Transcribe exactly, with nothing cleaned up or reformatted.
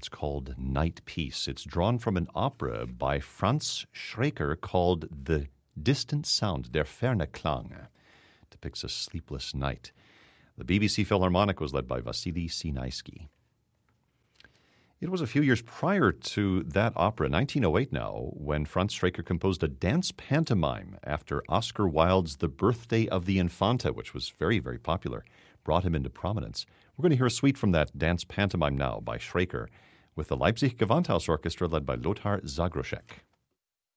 It's called Night Peace. It's drawn from an opera by Franz Schreker called The Distant Sound, Der ferne Klang. It depicts a sleepless night. The B B C Philharmonic was led by Vasily Sinaisky. It was a few years prior to that opera, nineteen oh eight now, when Franz Schreker composed a dance pantomime after Oscar Wilde's The Birthday of the Infanta, which was very, very popular, brought him into prominence. We're going to hear a suite from that dance pantomime now by Schreker with the Leipzig Gewandhaus Orchestra led by Lothar Zagroszek.